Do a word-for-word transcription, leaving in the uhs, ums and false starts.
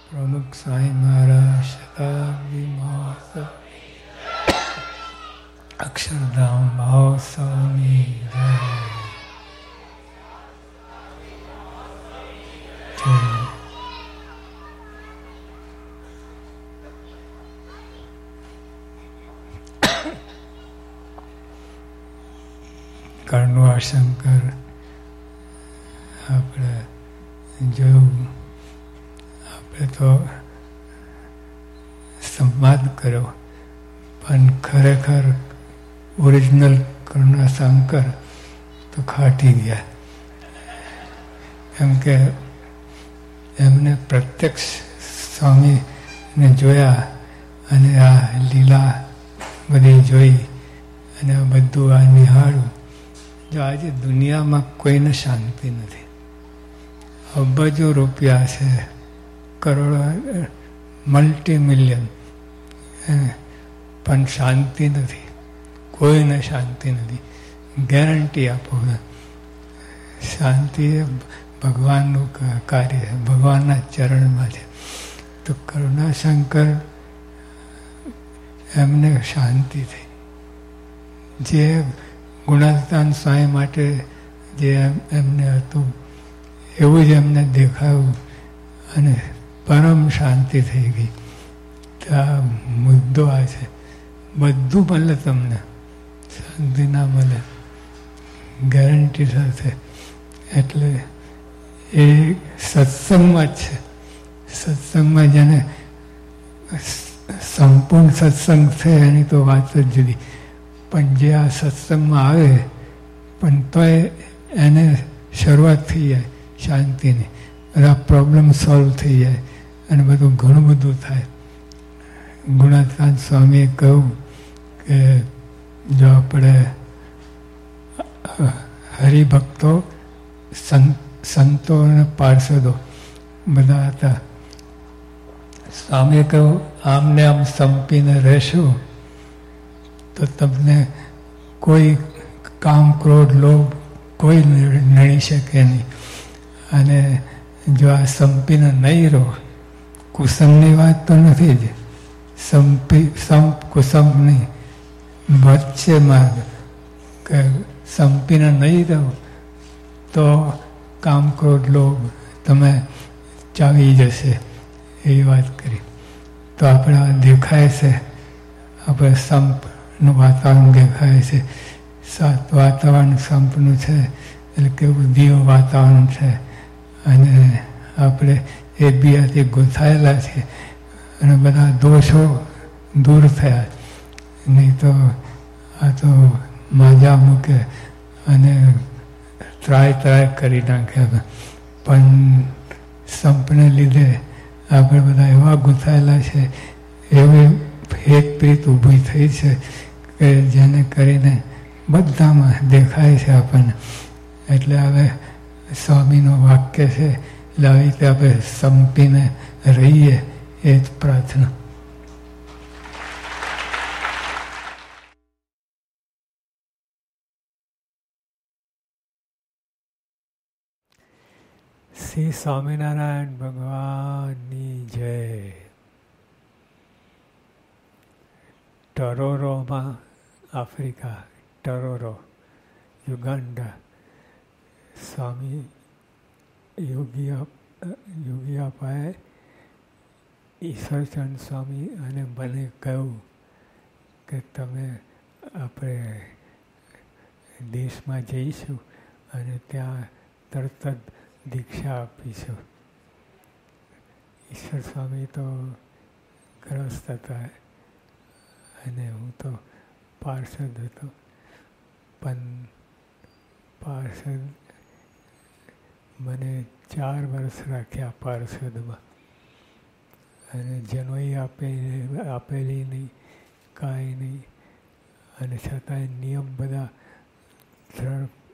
પ્રમુખ સાંઈ મહારાજ શતાબ્દી મહોત્સવ અક્ષરધામ ભાવ સ્વામી જય જય. કર્ણવા શંકર આપણે જોયું, આપણે તો સંવાદ કર્યો, પણ ખરેખર ઓરિજિનલ કર્ણાશંકર તો ખાટી ગયા. કેમ કે એમને પ્રત્યક્ષ સ્વામીને જોયા અને આ લીલા બધી જોઈ અને બધું આ નિહાળ્યું. જો આજે દુનિયામાં કોઈને શાંતિ નથી. અબજો રૂપિયા છે, કરોડો, મલ્ટી મિલિયન, પણ શાંતિ નથી. કોઈને શાંતિ નથી. ગેરંટી આપો, શાંતિ એ ભગવાનનું કાર્ય છે, ભગવાનના ચરણમાં છે. તો કરુણાશંકર એમને શાંતિ થઈ. જે ગુણાતાન સ્વામી માટે જે એમને હતું એવું જ એમને દેખાયું અને પરમ શાંતિ થઈ ગઈ. તો આ મુદ્દો આ છે. બધું મળે તમને, શાંતિ ના મળે, ગેરંટી સાથે. એટલે એ સત્સંગમાં જ છે. સત્સંગમાં જેને સંપૂર્ણ સત્સંગ છે એની તો વાત જ જુદી. પણ જે આ સત્સંગમાં આવે પણ તોય એને શરૂઆત થઈ જાય શાંતિની, બધા પ્રોબ્લેમ સોલ્વ થઈ જાય અને બધું ઘણું બધું થાય. ગુણાતાન સ્વામીએ કહ્યું કે જો આપણે હરિભક્તો, સંતો અને પાર્ષદો બધા હતા. સ્વામીએ કહ્યું આમને આમ સંપીને રહેશું તો તમને કોઈ કામ, ક્રોધ, લોભ કોઈ નડી શકે નહીં. અને જો આ સંપીને નહીં રહો, કુસંગની વાત તો નથી જ, સંપી સંપ કુસંગની વચ્ચે માર્ગ, કે સંપીને નહીં રહો તો કામ, ક્રોધ, લોભ તમે ચાવી જશે, એવી વાત કરી. તો આપણે દેખાય છે, આપણે સંપનું વાતાવરણ દેખાય છે. સાત વાતાવરણ સંપનું છે, એટલે કેવું દિવ્ય વાતાવરણ છે. અને આપણે એકબીજાથી ગોથાયેલા છીએ અને બધા દોષો દૂર થયા. નહીં તો આ તો માજા મૂકે અને ત્રાય ત્રાય કરી નાખ્યા. પણ સંપને લીધે આપણે બધા એવા ગૂંથાયેલા છે, એવી એક પ્રીત ઊભી થઈ છે કે જેને કરીને બધામાં દેખાય છે આપણને. એટલે હવે સ્વામીનું વાક્ય છે, એટલે આવી રીતે આપણે સંપીને રહીએ, એ જ પ્રાર્થના. શ્રી સ્વામિનારાયણ ભગવાનની જય. ટરોરોમાં, આફ્રિકા, ટરોરો, યુગાન્ડા, સ્વામી યોગી યોગી અપાએ ઈશ્વરચંદ સ્વામી અને મને કહ્યું કે તમે આપણે દેશમાં જઈશું અને ત્યાં તરત જ દીક્ષા આપીશું. ઈશ્વર સ્વામી તો ગ્રસ્ત હતા અને હું તો પાર્ષદ હતો. પણ પાર્ષદ મને ચાર વર્ષ રાખ્યા પાર્ષદમાં, અને જનોઈ આપે આપેલી નહીં, કાંઈ નહીં. અને છતાંય નિયમ બધા ત્રણ